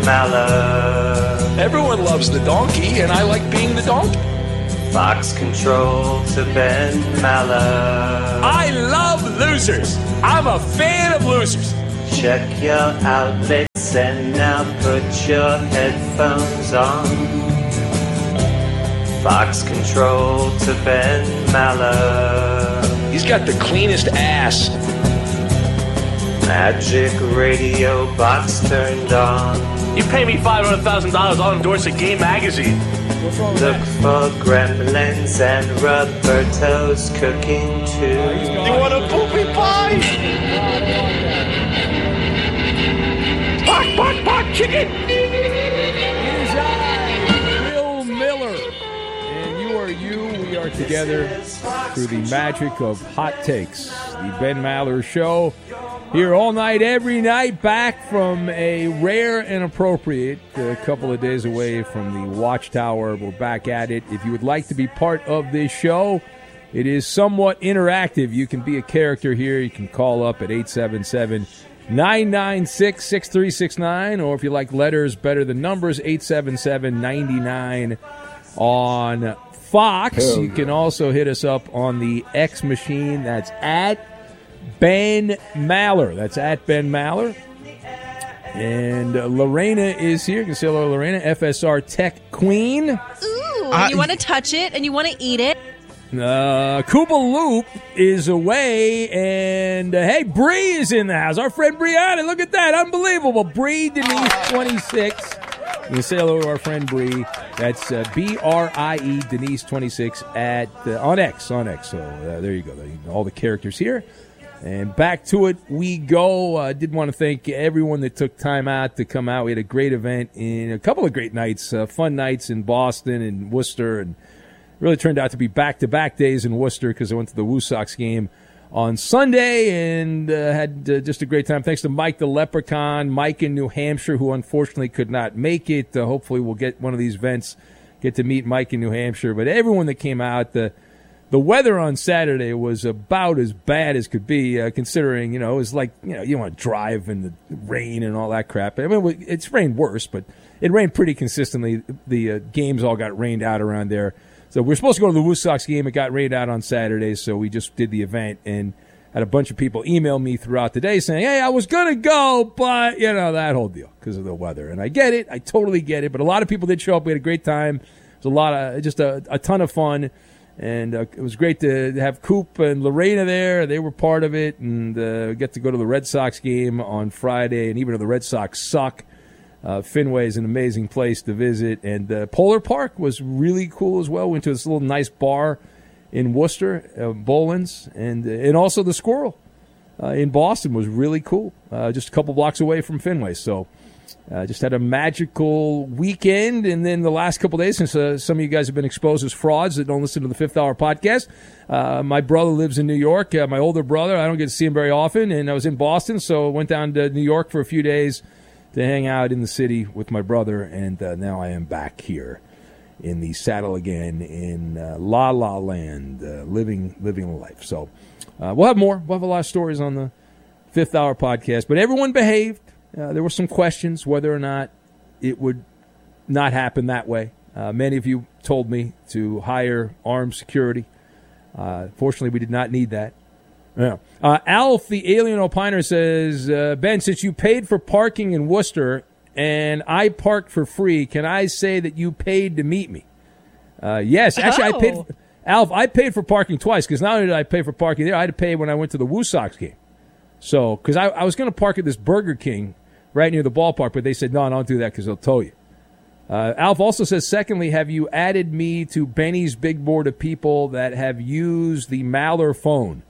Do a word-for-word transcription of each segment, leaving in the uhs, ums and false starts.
Maller. Everyone loves the donkey, and I like being the donkey. Fox control to Ben Maller. I love losers. I'm a fan of losers. Check your outlets and now put your headphones on. Fox control to Ben Maller. He's got the cleanest ass. Magic radio box turned on. You pay me five hundred thousand dollars, I'll endorse a gay magazine. Look for gremlins and Roberto's cooking too. You want a poopy pie? Bark, bark, bark, chicken! It is I, Bill Miller, and you are you. We are together through the magic of Hot Takes, the Ben Maller Show. Here all night, every night, back from a rare and appropriate a couple of days away from the Watchtower. We're back at it. If you would like to be part of this show, it is somewhat interactive. You can be a character here. You can call up at eight seven seven, nine nine six, six three six nine, or if you like letters better than numbers, eight seven seven, nine nine on Fox. Hell you can also hit us up on the X machine. That's at Ben Maller. That's at Ben Maller. And uh, Lorena is here. You can say hello, Lorena, F S R Tech Queen. Ooh, Uh, you want to touch it and you want to eat it. Uh, Koopa Loop is away, and uh, hey, Bree is in the house. Our friend Brianna, look at that, unbelievable. Bree Denise twenty-six. You can say hello to our friend Bree. That's uh, B R I E Denise twenty-six at uh, on X on X. So uh, there you go. All the characters here. And back to it we go. I uh, did want to thank everyone that took time out to come out. We had a great event in a couple of great nights, uh, fun nights in Boston and Worcester, and really turned out to be back-to-back days in Worcester because I went to the Woo Sox game on Sunday and uh, had uh, just a great time. Thanks to Mike the Leprechaun, Mike in New Hampshire, who unfortunately could not make it. Uh, hopefully we'll get one of these events, get to meet Mike in New Hampshire. But everyone that came out, the the weather on Saturday was about as bad as could be, uh, considering, you know, it was like, you know, you want to drive in the rain and all that crap. I mean, it's rained worse, but it rained pretty consistently. The uh, games all got rained out around there. So we were supposed to go to the Woo Sox game. It got rained out on Saturday, so we just did the event and had a bunch of people email me throughout the day saying, hey, I was going to go, but, you know, that whole deal because of the weather. And I get it. I totally get it. But a lot of people did show up. We had a great time. It was a lot of, just a, a ton of fun. And uh, it was great to have Coop and Lorena there. They were part of it. And uh, get to go to the Red Sox game on Friday. And even though the Red Sox suck, Uh, Fenway is an amazing place to visit, and uh, Polar Park was really cool as well. Went to this little nice bar in Worcester, uh, Boland's, and uh, and also the Squirrel uh, in Boston was really cool, uh, just a couple blocks away from Fenway. So uh, just had a magical weekend, and then the last couple days, since uh, some of you guys have been exposed as frauds that don't listen to the Fifth Hour podcast, uh, my brother lives in New York, uh, my older brother. I don't get to see him very often, and I was in Boston, so I went down to New York for a few days to hang out in the city with my brother, and uh, now I am back here in the saddle again in uh, La La Land, uh, living living life. So uh, we'll have more. We'll have a lot of stories on the Fifth Hour podcast. But everyone behaved. Uh, there were some questions whether or not it would not happen that way. Uh, many of you told me to hire armed security. Uh, fortunately, we did not need that. Yeah. Uh, Alf, the alien opiner, says, uh, Ben, since you paid for parking in Worcester and I parked for free, can I say that you paid to meet me? Uh, yes. Actually, oh. I paid. For, Alf, I paid for parking twice because not only did I pay for parking there, I had to pay when I went to the Woo Sox game. So, because I, I was going to park at this Burger King right near the ballpark, but they said, no, don't do that because they'll tow you. Uh, Alf also says, secondly, have you added me to Benny's big board of people that have used the Maller phone?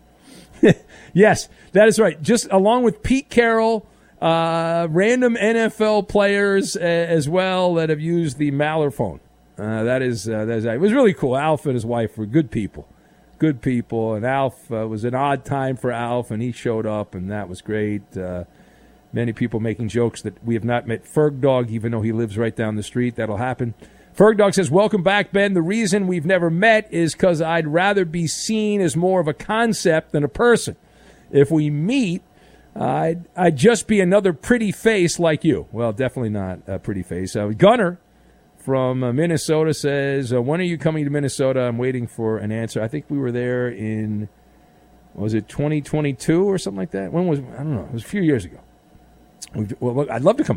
Yes, that is right. Just along with Pete Carroll, uh, random N F L players uh, as well that have used the Maller phone. Uh, that is, uh, that is, it was really cool. Alf and his wife were good people, good people. And Alf uh, was an odd time for Alf, and he showed up, and that was great. Uh, many people making jokes that we have not met Ferg Dog, even though he lives right down the street. That'll happen. Ferg Dog says, welcome back, Ben. The reason we've never met is because I'd rather be seen as more of a concept than a person. If we meet, I'd, I'd just be another pretty face like you. Well, definitely not a pretty face. Uh, Gunner from uh, Minnesota says, uh, when are you coming to Minnesota? I'm waiting for an answer. I think we were there in, was it twenty twenty-two or something like that? When was, I don't know, it was a few years ago. Well, I'd love to come